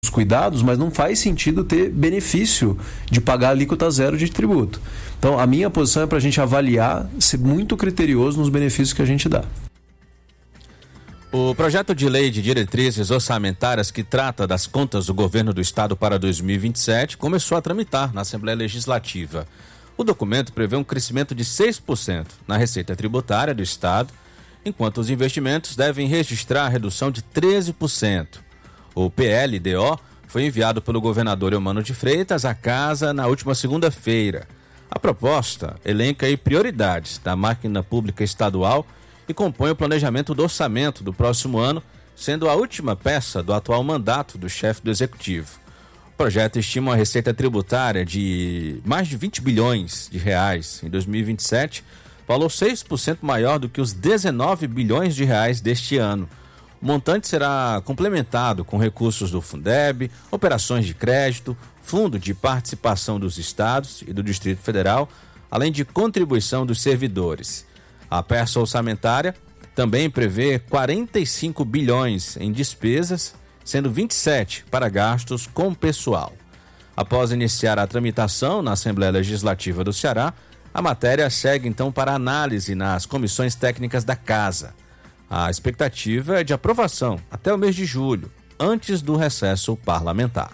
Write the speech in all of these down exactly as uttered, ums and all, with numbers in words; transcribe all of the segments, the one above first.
cuidados, mas não faz sentido ter benefício de pagar alíquota zero de tributo. Então, a minha posição é para a gente avaliar, ser muito criterioso nos benefícios que a gente dá. O projeto de lei de diretrizes orçamentárias que trata das contas do governo do estado para dois mil e vinte e sete começou a tramitar na Assembleia Legislativa. O documento prevê um crescimento de seis por cento na receita tributária do estado, enquanto os investimentos devem registrar a redução de treze por cento. O P L D O foi enviado pelo governador Eumano de Freitas à casa na última segunda-feira. A proposta elenca aí prioridades da máquina pública estadual e compõe o planejamento do orçamento do próximo ano, sendo a última peça do atual mandato do chefe do executivo. O projeto estima uma receita tributária de mais de vinte bilhões de reais em dois mil e vinte e sete, valor seis por cento maior do que os dezenove bilhões de reais deste ano. O montante será complementado com recursos do Fundeb, operações de crédito, fundo de participação dos estados e do Distrito Federal, além de contribuição dos servidores. A peça orçamentária também prevê quarenta e cinco bilhões em despesas, sendo vinte e sete para gastos com pessoal. Após iniciar a tramitação na Assembleia Legislativa do Ceará, a matéria segue então para análise nas comissões técnicas da Casa. A expectativa é de aprovação até o mês de julho, antes do recesso parlamentar.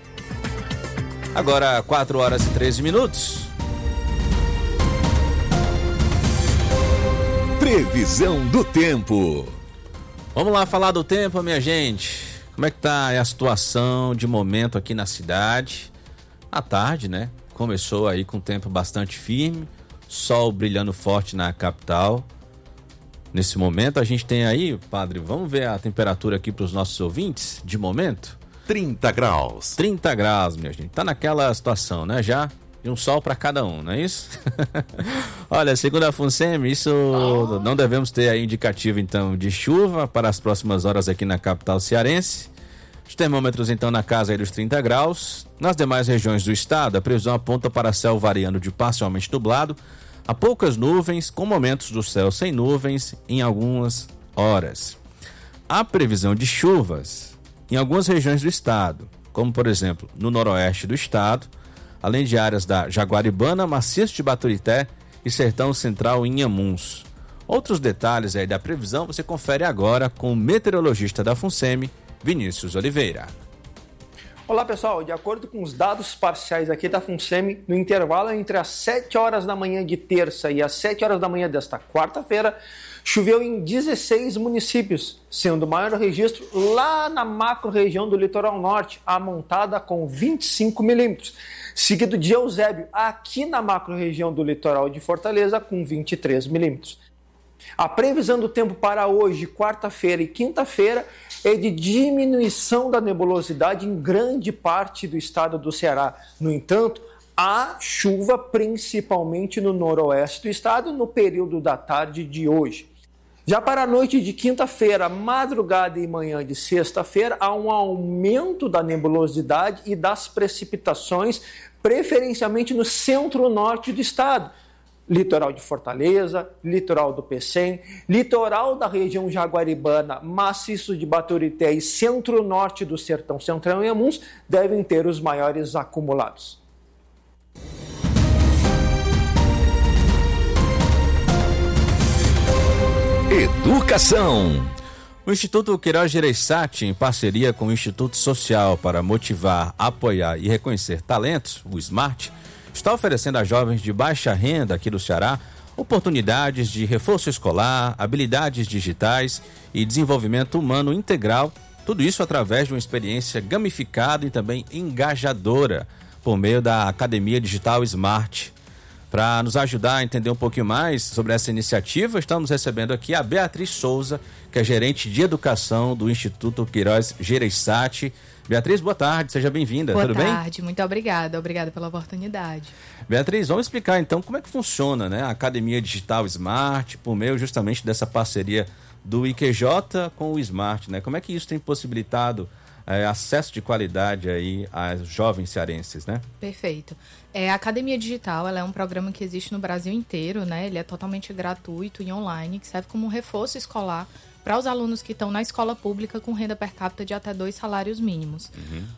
Agora, quatro horas e treze minutos. Previsão do tempo. Vamos lá falar do tempo, minha gente. Como é que tá a situação de momento aqui na cidade? À tarde, né? Começou aí com tempo bastante firme, sol brilhando forte na capital. Nesse momento a gente tem aí, padre, vamos ver a temperatura aqui para os nossos ouvintes de momento? trinta graus. trinta graus, minha gente. Tá naquela situação, né? Já de um sol para cada um, não é isso? Olha, segundo a FUNSEMI, isso oh. não devemos ter aí indicativo, então, de chuva para as próximas horas aqui na capital cearense. Os termômetros, então, na casa aí dos trinta graus. Nas demais regiões do estado, a previsão aponta para céu variando de parcialmente nublado a poucas nuvens, com momentos do céu sem nuvens em algumas horas. Há previsão de chuvas em algumas regiões do estado, como, por exemplo, no noroeste do estado, além de áreas da Jaguaribana, Maciço de Baturité e Sertão Central em Inhamuns. Outros detalhes aí da previsão você confere agora com o meteorologista da FUNSEMI, Vinícius Oliveira. Olá pessoal, de acordo com os dados parciais aqui da FUNSEMI, no intervalo entre as sete horas da manhã de terça e as sete horas da manhã desta quarta-feira, choveu em dezesseis municípios, sendo o maior registro lá na macro-região do litoral norte, a Montada com vinte e cinco milímetros, seguido de Eusébio, aqui na macro-região do litoral de Fortaleza, com vinte e três milímetros. A previsão do tempo para hoje, quarta-feira e quinta-feira, é de diminuição da nebulosidade em grande parte do estado do Ceará. No entanto, há chuva principalmente no noroeste do estado no período da tarde de hoje. Já para a noite de quinta-feira, madrugada e manhã de sexta-feira, há um aumento da nebulosidade e das precipitações, preferencialmente no centro-norte do estado. Litoral de Fortaleza, litoral do Pecém, litoral da região Jaguaribana, Maciço de Baturité e centro-norte do Sertão Central e Inhamuns devem ter os maiores acumulados. Educação. O Instituto Queiroz Gereissati, em parceria com o Instituto Social para Motivar, Apoiar e Reconhecer Talentos, o SMART, está oferecendo a jovens de baixa renda aqui do Ceará oportunidades de reforço escolar, habilidades digitais e desenvolvimento humano integral, tudo isso através de uma experiência gamificada e também engajadora por meio da Academia Digital SMART. Para nos ajudar a entender um pouquinho mais sobre essa iniciativa, estamos recebendo aqui a Beatriz Souza, que é gerente de educação do Instituto Queiroz Gereissati. Beatriz, boa tarde, seja bem-vinda, tudo bem? Boa tarde, muito obrigada, obrigada pela oportunidade. Beatriz, vamos explicar então como é que funciona, né, a Academia Digital SMART, por meio justamente dessa parceria do I Q J com o SMART, né? Como é que isso tem possibilitado é, acesso de qualidade aí às jovens cearenses, né? Perfeito. É, a Academia Digital, ela é um programa que existe no Brasil inteiro, né? Ele é totalmente gratuito e online, que serve como um reforço escolar para os alunos que estão na escola pública com renda per capita de até dois salários mínimos. Uhum.